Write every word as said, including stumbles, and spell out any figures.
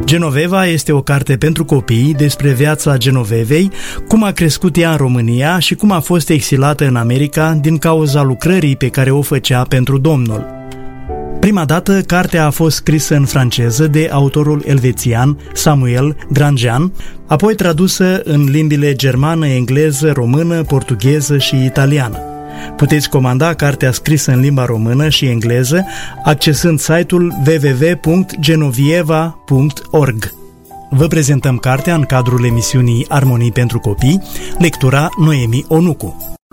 Genoveva este o carte pentru copii despre viața Genovevei, cum a crescut ea în România și cum a fost exilată în America din cauza lucrării pe care o făcea pentru Domnul. Prima dată, cartea a fost scrisă în franceză de autorul elvețian Samuel Grandjean, apoi tradusă în limbile germană, engleză, română, portugheză și italiană. Puteți comanda cartea scrisă în limba română și engleză accesând site-ul w w w punct genovieva punct org. Vă prezentăm cartea în cadrul emisiunii Armonii pentru copii, lectura Noemi Onucu.